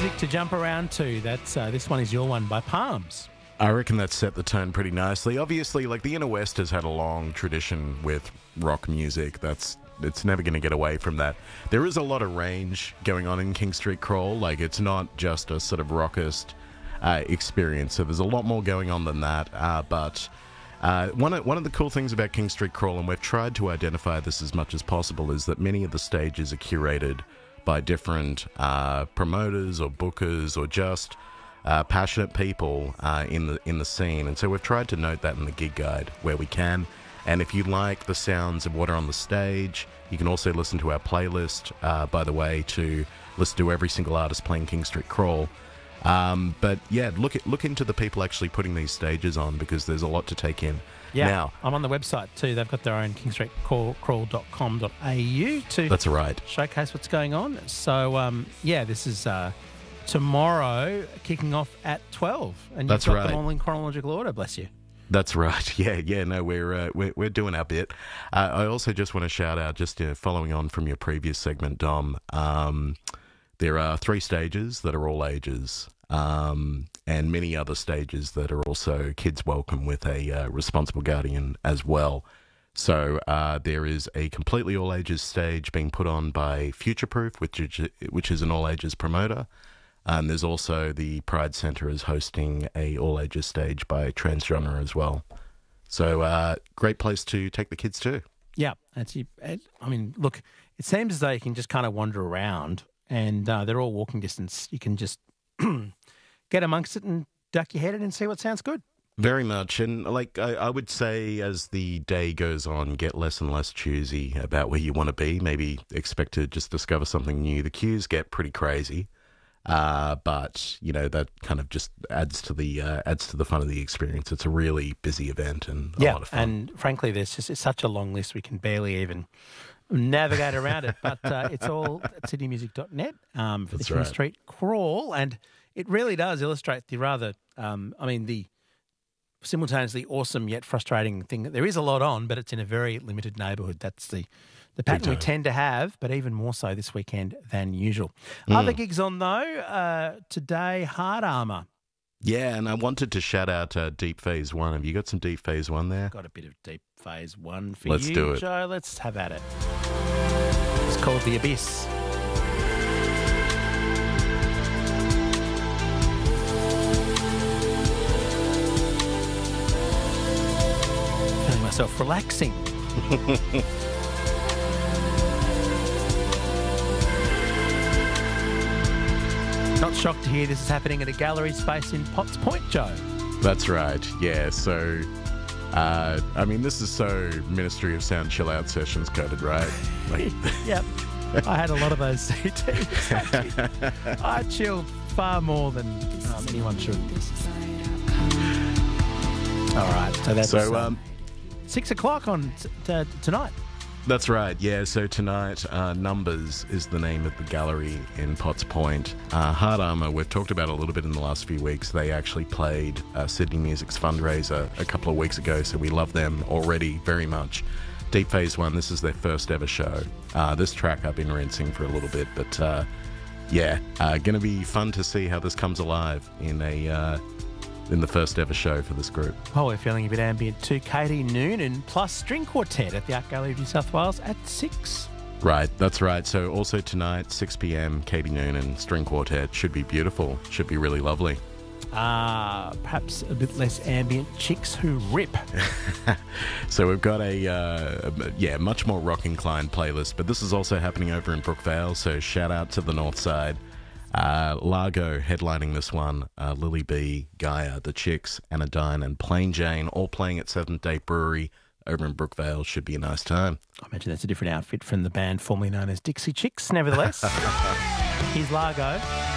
music to jump around to. That's this one is Your One by Palms. I reckon that set the tone pretty nicely. Obviously, like the Inner West has had a long tradition with rock music. It's never going to get away from that. There is a lot of range going on in King Street Crawl. Like, it's not just a sort of rockist experience. So there's a lot more going on than that. But one of the cool things about King Street Crawl, and we've tried to identify this as much as possible, is that many of the stages are curated by different promoters or bookers or just passionate people in the scene. And so we've tried to note that in the gig guide where we can. And if you like the sounds of what are on the stage, you can also listen to our playlist, by the way, to listen to every single artist playing King Street Crawl. But yeah, look into the people actually putting these stages on, because there's a lot to take in. Yeah, now, I'm on the website too. They've got their own kingstreetcrawl.com.au to that's right. showcase what's going on. So, yeah, this is tomorrow kicking off at 12. And That's you've got right. them all in chronological order, bless you. That's right. Yeah. No, we're doing our bit. I also just want to shout out, just following on from your previous segment, Dom. There are 3 stages that are all ages, and many other stages that are also kids welcome with a responsible guardian as well. So there is a completely all ages stage being put on by Futureproof, which is an all ages promoter. And there's also the Pride Centre is hosting a all-ages stage by Transgenre as well. So great place to take the kids too. Yeah. I mean, look, it seems as though you can just kind of wander around and they're all walking distance. You can just get amongst it and duck your head in and see what sounds good. Very much. And like I would say, as the day goes on, get less and less choosy about where you want to be. Maybe expect to just discover something new. The queues get pretty crazy. But you know, that kind of just adds to the fun of the experience. It's a really busy event and a lot of fun. And frankly, it's such a long list we can barely even navigate around it. But it's all at citymusic.net for the King Street Crawl, and it really does illustrate the rather, the simultaneously awesome yet frustrating thing that there is a lot on, but it's in a very limited neighbourhood. That's the pattern we tend to have, but even more so this weekend than usual. Other gigs on, though, today, Hard Armour. Yeah, and I wanted to shout out Deep Phase 1. Have you got some Deep Phase 1 there? Got a bit of Deep Phase 1 for Let's you, do it. Joe. Let's have at it. It's called The Abyss. Feeling myself relaxing. Not shocked to hear this is happening at a gallery space in Potts Point, Joe. That's right, yeah. So, this is so Ministry of Sound Chill Out sessions coded, right? Like, yep. I had a lot of those CDs. I chilled far more than anyone should. All right, so that's 6 o'clock on tonight. That's right, yeah. So tonight, Numbers is the name of the gallery in Potts Point. Hard Armour, we've talked about a little bit in the last few weeks. They actually played Sydney Music's fundraiser a couple of weeks ago, so we love them already very much. Deep Phase 1, this is their first ever show. This track I've been rinsing for a little bit, but going to be fun to see how this comes alive in the first ever show for this group. Oh, we're feeling a bit ambient too. Katie Noonan plus string quartet at the Art Gallery of New South Wales at 6. Right, that's right. So also tonight, 6 p.m, Katie Noonan, string quartet. Should be beautiful. Should be really lovely. Perhaps a bit less ambient, Chicks Who Rip. So we've got a much more rock-inclined playlist, but this is also happening over in Brookvale, so shout out to the north side. Largo headlining this one, Lily B, Gaia, The Chicks, Anodyne and Plain Jane, all playing at Seventh Day Brewery over in Brookvale. Should be a nice time. I imagine that's a different outfit from the band formerly known as Dixie Chicks. Nevertheless, here's Largo.